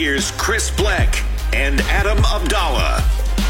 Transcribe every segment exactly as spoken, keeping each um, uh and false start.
here's Chris Black and Adam Abdallah.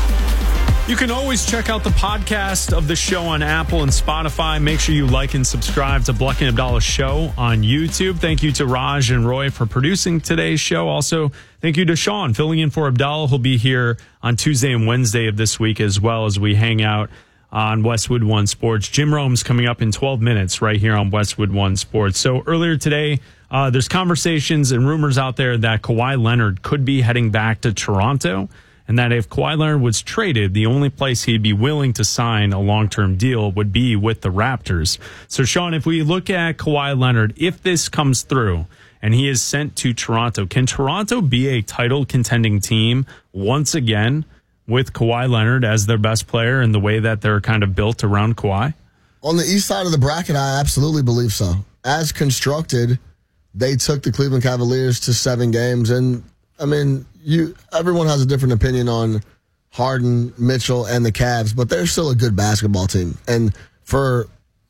You can always check out the podcast of the show on Apple and Spotify. Make sure you like and subscribe to Black and Abdallah Show on YouTube. Thank you to Raj and Roy for producing today's show. Also, thank you to Sean filling in for Abdallah. He'll be here on Tuesday and Wednesday of this week as well as we hang out on Westwood One Sports. Jim Rome's coming up in twelve minutes right here on Westwood One Sports. So earlier today, uh, there's conversations and rumors out there that Kawhi Leonard could be heading back to Toronto, and that if Kawhi Leonard was traded, the only place he'd be willing to sign a long-term deal would be with the Raptors. So, Sean, if we look at Kawhi Leonard, if this comes through and he is sent to Toronto, can Toronto be a title-contending team once again with Kawhi Leonard as their best player in the way that they're kind of built around Kawhi? On the east side of the bracket, I absolutely believe so. As constructed, they took the Cleveland Cavaliers to seven games, and, I mean, You, everyone has a different opinion on Harden, Mitchell, and the Cavs, but they're still a good basketball team. And for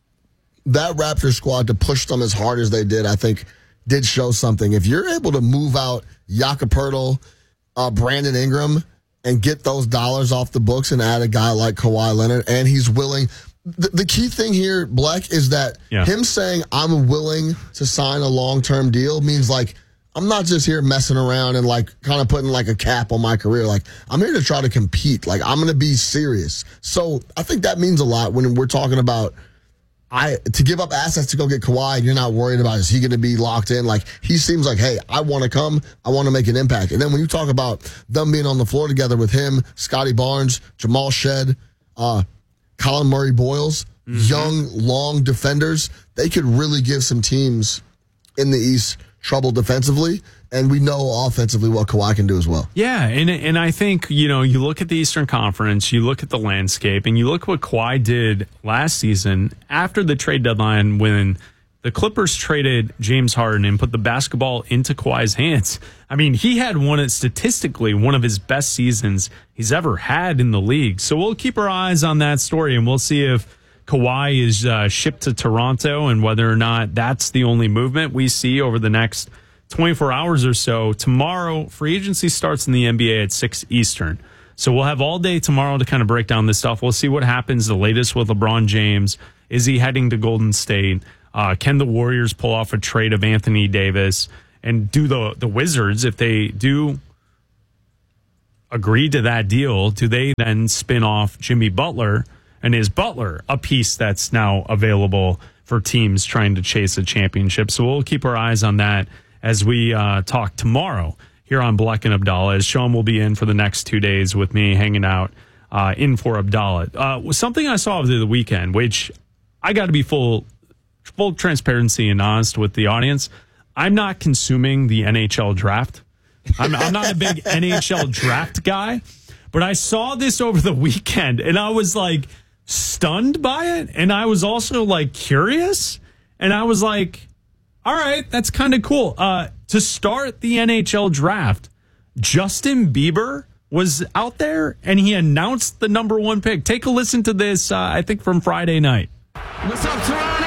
that Raptors squad to push them as hard as they did, I think did show something. If you're able to move out Jakob Poeltl, uh, Brandon Ingram, and get those dollars off the books and add a guy like Kawhi Leonard, and he's willing. The, the key thing here, Black, is that yeah. him saying I'm willing to sign a long-term deal means like, I'm not just here messing around and like kind of putting like a cap on my career. Like I'm here to try to compete. Like I'm going to be serious. So I think that means a lot when we're talking about I to give up assets to go get Kawhi. And you're not worried about is he going to be locked in? Like he seems like, hey, I want to come. I want to make an impact. And then when you talk about them being on the floor together with him, Scotty Barnes, Jamal Shedd, uh, Colin Murray Boyles, mm-hmm. young, long defenders, they could really give some teams in the East trouble defensively, and we know offensively what Kawhi can do as well. Yeah, and and I think, you know, you look at the Eastern Conference, you look at the landscape, and you look what Kawhi did last season after the trade deadline when the Clippers traded James Harden and put the basketball into Kawhi's hands. I mean, he had one, statistically, one of his best seasons he's ever had in the league. So we'll keep our eyes on that story, and we'll see if Kawhi is uh, shipped to Toronto and whether or not that's the only movement we see over the next twenty-four hours or so. Tomorrow, free agency starts in the N B A at six Eastern. So we'll have all day tomorrow to kind of break down this stuff. We'll see what happens, the latest with LeBron James. Is he heading to Golden State? Uh, can the Warriors pull off a trade of Anthony Davis? And do the, the Wizards, if they do agree to that deal, do they then spin off Jimmy Butler? And is Butler a piece that's now available for teams trying to chase a championship? So we'll keep our eyes on that as we uh, talk tomorrow here on Black and Abdallah, as Sean will be in for the next two days with me hanging out uh, in for Abdallah. Uh, something I saw over the weekend, which I got to be full, full transparency and honest with the audience. I'm not consuming the N H L draft. I'm, I'm not a big N H L draft guy, but I saw this over the weekend and I was like, stunned by it, and I was also like curious, and I was like, all right, that's kind of cool. Uh, to start the N H L draft, Justin Bieber was out there and he announced the number one pick. Take a listen to this, uh, I think from Friday night. What's up, Toronto?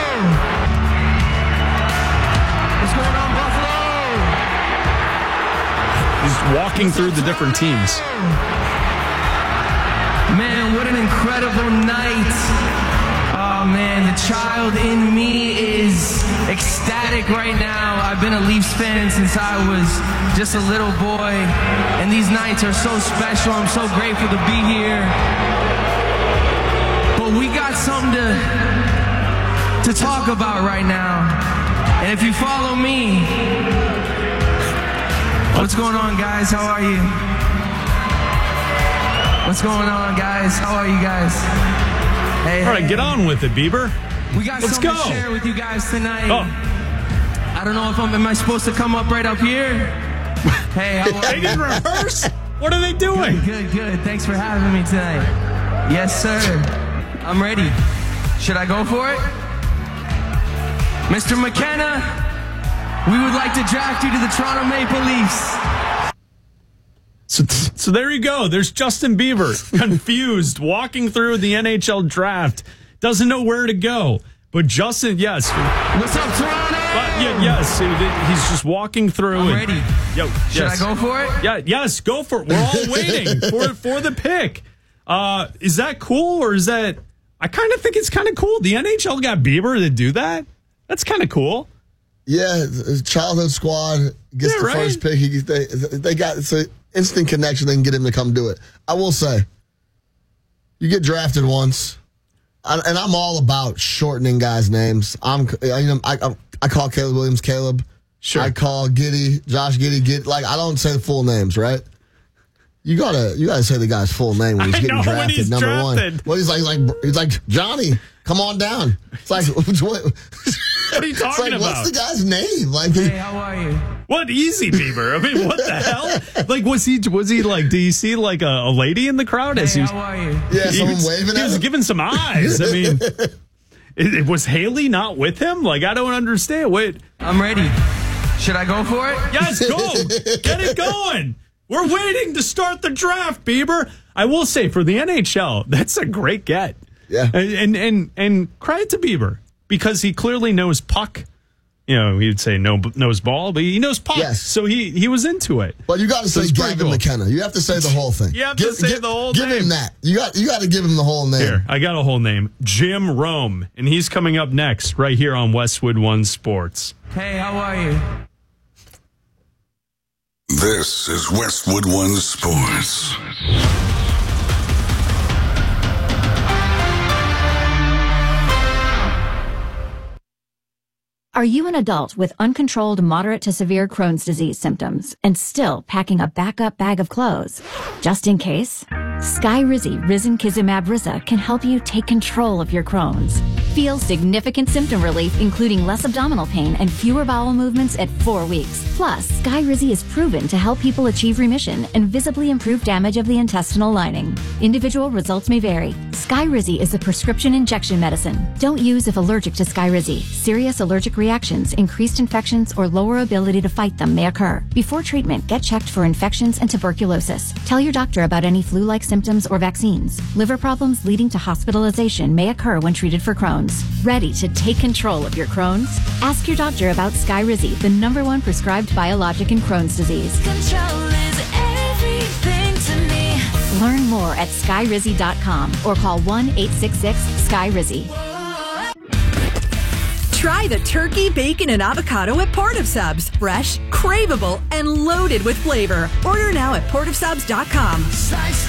What's going on, Buffalo? He's walking through the different teams. Man, what an incredible night. Oh, man, the child in me is ecstatic right now. I've been a Leafs fan since I was just a little boy, and these nights are so special. I'm so grateful to be here. But we got something to, to talk about right now. And if you follow me, what's going on, guys? How are you? What's going on, guys? How are you guys? Hey, all right, hey. Get on with it, Bieber. We got Let's something go. to share with you guys tonight. Oh. I don't know if I'm, am I supposed to come up right up here? Hey, how are they you? didn't rehearse? What are they doing? Good, good, good. Thanks for having me tonight. Yes, sir. I'm ready. Should I go for it? Mister McKenna, we would like to draft you to the Toronto Maple Leafs. So, so there you go. There's Justin Bieber, confused, walking through the N H L draft, doesn't know where to go. But Justin, yes. What's up, Toronto? But yeah, yes, it- he's just walking through. I'm and, ready. Yo, Should yes. I go for it? Yeah, yes, go for it. We're all waiting for for the pick. Uh, is that cool or is that? I kind of think it's kind of cool. The N H L got Bieber to do that. That's kind of cool. Yeah, the childhood squad gets Yeah, the right? first pick. He, they, they got it's an instant connection. They can get him to come do it. I will say, you get drafted once, I, and I'm all about shortening guys' names. I'm, you know, I, I, I call Caleb Williams Caleb. Sure. I call Giddy Josh Giddy. Giddy. Like I don't say the full names, right? You gotta, you gotta say the guy's full name when he's I getting know, when drafted. he's number drafted. one. Well, he's like, like, he's like Johnny. Come on down. It's like, what, What are you it's talking like, about? what's the guy's name? Like, Hey, how are you? What easy Bieber? I mean, what the hell? Like, was he? Was he like? Do you see like a, a lady in the crowd as Hey, he was? how are you? yeah, he someone was, waving he at was him. giving some eyes. I mean, it, it- was Haley not with him? Like, I don't understand. Wait, I'm ready. Should I go for it? yes, go, get it going. We're waiting to start the draft, Bieber. I will say for the N H L, that's a great get. Yeah. and and and, and credit to Bieber because he clearly knows puck. You know, he'd say no knows ball, but he knows puck. Yes. So he he was into it. But you got to So say it's pretty Gavin cool. McKenna. You have to say the whole thing. You have to say the whole give name. him that. You got you got to give him the whole name. Here, I got a whole name. Jim Rome. And he's coming up next right here on Westwood One Sports. Hey, how are you? This is Westwood One Sports. Are you an adult with uncontrolled moderate to severe Crohn's disease symptoms and still packing a backup bag of clothes? Just in case? Skyrizi Risankizumab Riza can help you take control of your Crohn's. Feel significant symptom relief, including less abdominal pain and fewer bowel movements at four weeks. Plus, Skyrizi is proven to help people achieve remission and visibly improve damage of the intestinal lining. Individual results may vary. Skyrizi is a prescription injection medicine. Don't use if allergic to Skyrizi. Serious allergic reactions, increased infections, or lower ability to fight them may occur. Before treatment, get checked for infections and tuberculosis. Tell your doctor about any flu-like symptoms or vaccines. Liver problems leading to hospitalization may occur when treated for Crohn's. Ready to take control of your Crohn's? Ask your doctor about Skyrizi, the number one prescribed biologic in Crohn's disease. Control is everything to me. Learn more at skyrizi dot com or call one eight six six sky rizi. Try the turkey, bacon, and avocado at Port of Subs. Fresh, craveable, and loaded with flavor. Order now at port of subs dot com.